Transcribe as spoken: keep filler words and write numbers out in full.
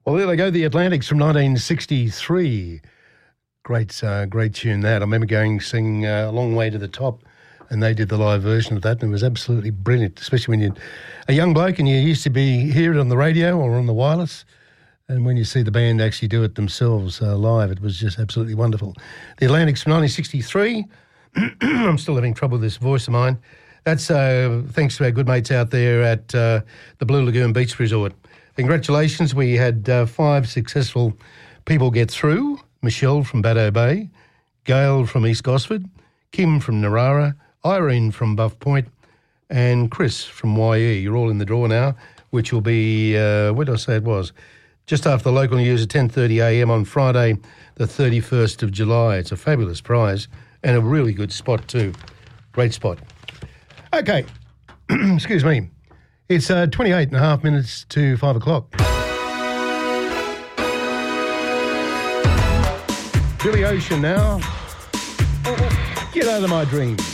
Well, there they go, the Atlantics from nineteen sixty-three. Great, uh, great tune that. I remember going singing uh, A Long Way to the Top, and they did the live version of that, and it was absolutely brilliant, especially when you're a young bloke and you used to be hear it on the radio or on the wireless, and when you see the band actually do it themselves uh, live, it was just absolutely wonderful. The Atlantics from nineteen sixty-three. I'm still having trouble with this voice of mine. That's uh, thanks to our good mates out there at uh, the Blue Lagoon Beach Resort. Congratulations, we had uh, five successful people get through. Michelle from Baddo Bay, Gail from East Gosford, Kim from Narara, Irene from Buff Point, and Chris from Y E. You're all in the draw now, which will be, uh, where did I say it was? Just after the local news at ten thirty a m on Friday, the thirty-first of July. It's a fabulous prize and a really good spot too. Great spot. Okay, excuse me. It's uh, twenty-eight and a half minutes to five o'clock. Billy Ocean now. Get out of my dreams.